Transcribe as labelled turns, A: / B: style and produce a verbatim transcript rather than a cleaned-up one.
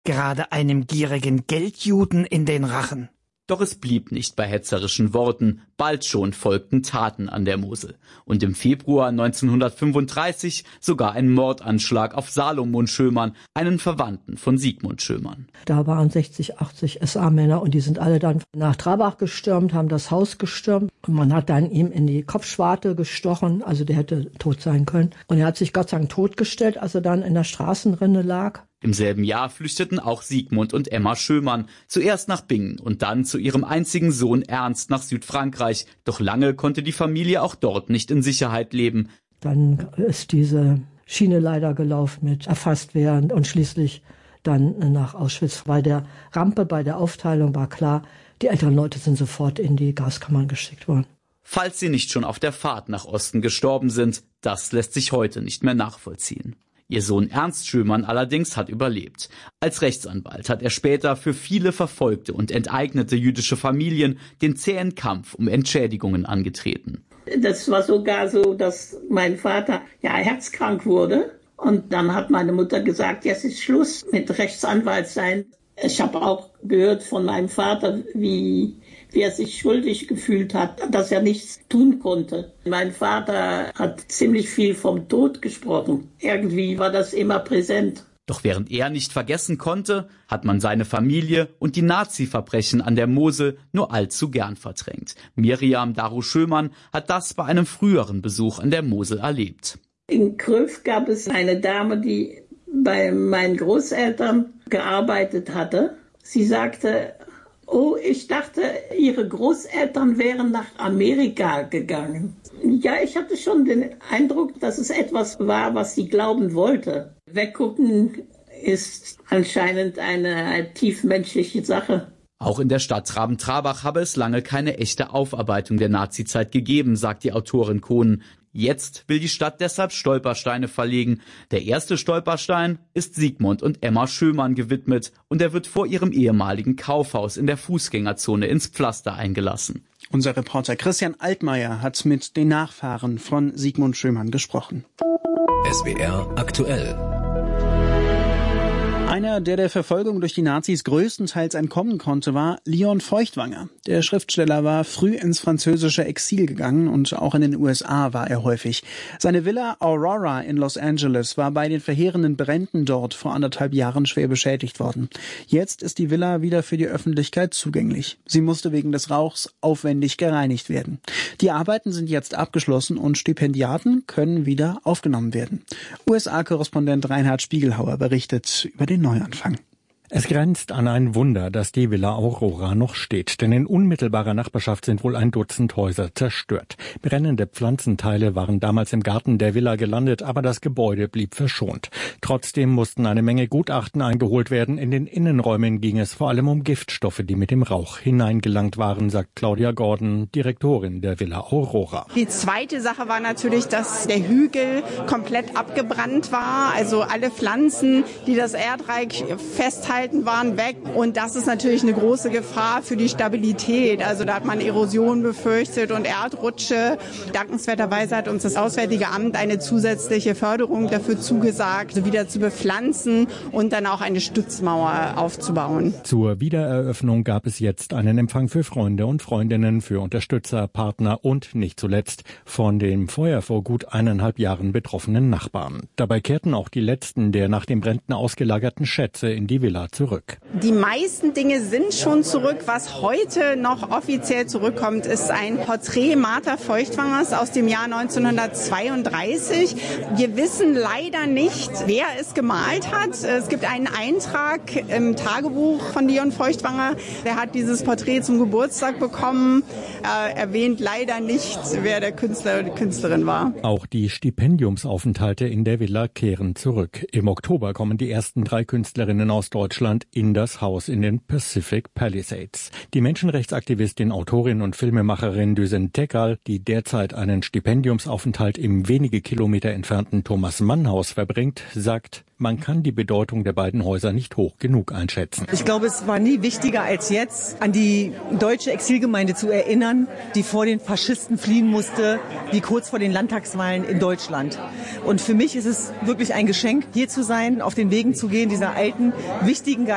A: gerade einem gierigen Geldjuden in den Rachen.
B: Doch es blieb nicht bei hetzerischen Worten, bald schon folgten Taten an der Mosel. Und im Februar neunzehnhundertfünfunddreißig sogar ein Mordanschlag auf Salomon Schömann, einen Verwandten von Sigmund Schömann.
C: Da waren sechzig, achtzig S A-Männer und die sind alle dann nach Trabach gestürmt, haben das Haus gestürmt. Und man hat dann ihm in die Kopfschwarte gestochen, also der hätte tot sein können. Und er hat sich Gott sei Dank totgestellt, als er dann in der Straßenrinne lag.
B: Im selben Jahr flüchteten auch Sigmund und Emma Schömann, zuerst nach Bingen und dann zu ihrem einzigen Sohn Ernst nach Südfrankreich. Doch lange konnte die Familie auch dort nicht in Sicherheit leben.
C: Dann ist diese Schiene leider gelaufen mit erfasst werden und schließlich dann nach Auschwitz. Bei der Rampe, bei der Aufteilung war klar, die älteren Leute sind sofort in die Gaskammern geschickt worden.
B: Falls sie nicht schon auf der Fahrt nach Osten gestorben sind, das lässt sich heute nicht mehr nachvollziehen. Ihr Sohn Ernst Schömann allerdings hat überlebt. Als Rechtsanwalt hat er später für viele verfolgte und enteignete jüdische Familien den zähen Kampf um Entschädigungen angetreten.
D: Das war sogar so, dass mein Vater ja herzkrank wurde. Und dann hat meine Mutter gesagt, jetzt ist Schluss mit Rechtsanwalt sein. Ich habe auch gehört von meinem Vater, wie, wie er sich schuldig gefühlt hat, dass er nichts tun konnte. Mein Vater hat ziemlich viel vom Tod gesprochen. Irgendwie war das immer präsent.
B: Doch während er nicht vergessen konnte, hat man seine Familie und die Nazi-Verbrechen an der Mosel nur allzu gern verdrängt. Miriam Daru Schömann hat das bei einem früheren Besuch an der Mosel erlebt.
D: In Kröv gab es eine Dame, die bei meinen Großeltern gearbeitet hatte. Sie sagte, oh, ich dachte, Ihre Großeltern wären nach Amerika gegangen. Ja, ich hatte schon den Eindruck, dass es etwas war, was sie glauben wollte. Weggucken ist anscheinend eine tiefmenschliche Sache.
B: Auch in der Stadt Raben-Trabach habe es lange keine echte Aufarbeitung der Nazizeit gegeben, sagt die Autorin Kohnen. Jetzt will die Stadt deshalb Stolpersteine verlegen. Der erste Stolperstein ist Sigmund und Emma Schömann gewidmet und er wird vor ihrem ehemaligen Kaufhaus in der Fußgängerzone ins Pflaster eingelassen.
E: Unser Reporter Christian Altmaier hat mit den Nachfahren von Sigmund Schömann gesprochen.
F: S W R aktuell.
E: Einer, der der Verfolgung durch die Nazis größtenteils entkommen konnte, war Leon Feuchtwanger. Der Schriftsteller war früh ins französische Exil gegangen und auch in den U S A war er häufig. Seine Villa Aurora in Los Angeles war bei den verheerenden Bränden dort vor anderthalb Jahren schwer beschädigt worden. Jetzt ist die Villa wieder für die Öffentlichkeit zugänglich. Sie musste wegen des Rauchs aufwendig gereinigt werden. Die Arbeiten sind jetzt abgeschlossen und Stipendiaten können wieder aufgenommen werden. U S A-Korrespondent Reinhard Spiegelhauer berichtet über den Neuanfang.
G: Es grenzt an ein Wunder, dass die Villa Aurora noch steht, denn in unmittelbarer Nachbarschaft sind wohl ein Dutzend Häuser zerstört. Brennende Pflanzenteile waren damals im Garten der Villa gelandet, aber das Gebäude blieb verschont. Trotzdem mussten eine Menge Gutachten eingeholt werden. In den Innenräumen ging es vor allem um Giftstoffe, die mit dem Rauch hineingelangt waren, sagt Claudia Gordon, Direktorin der Villa Aurora.
H: Die zweite Sache war natürlich, dass der Hügel komplett abgebrannt war, also alle Pflanzen, die das Erdreich festhalten, waren weg und das ist natürlich eine große Gefahr für die Stabilität. Also da hat man Erosion befürchtet und Erdrutsche. Dankenswerterweise hat uns das Auswärtige Amt eine zusätzliche Förderung dafür zugesagt, wieder zu bepflanzen und dann auch eine Stützmauer aufzubauen.
G: Zur Wiedereröffnung gab es jetzt einen Empfang für Freunde und Freundinnen, für Unterstützer, Partner und nicht zuletzt von dem Feuer vor gut eineinhalb Jahren betroffenen Nachbarn. Dabei kehrten auch die letzten der nach den Bränden ausgelagerten Schätze in die Villa zurück.
H: Die meisten Dinge sind schon zurück. Was heute noch offiziell zurückkommt, ist ein Porträt Martha Feuchtwangers aus dem Jahr neunzehnhundertzweiunddreißig. Wir wissen leider nicht, wer es gemalt hat. Es gibt einen Eintrag im Tagebuch von Leon Feuchtwanger. Der hat dieses Porträt zum Geburtstag bekommen. Er erwähnt leider nicht, wer der Künstler oder die Künstlerin war.
G: Auch die Stipendiumsaufenthalte in der Villa kehren zurück. Im Oktober kommen die ersten drei Künstlerinnen aus Deutschland in das Haus in den Pacific Palisades. Die Menschenrechtsaktivistin, Autorin und Filmemacherin Düsen Tekal, die derzeit einen Stipendiumsaufenthalt im wenige Kilometer entfernten Thomas-Mann-Haus verbringt, sagt, man kann die Bedeutung der beiden Häuser nicht hoch genug einschätzen.
I: Ich glaube, es war nie wichtiger als jetzt, an die deutsche Exilgemeinde zu erinnern, die vor den Faschisten fliehen musste, wie kurz vor den Landtagswahlen in Deutschland. Und für mich ist es wirklich ein Geschenk, hier zu sein, auf den Wegen zu gehen, dieser alten, wichtigen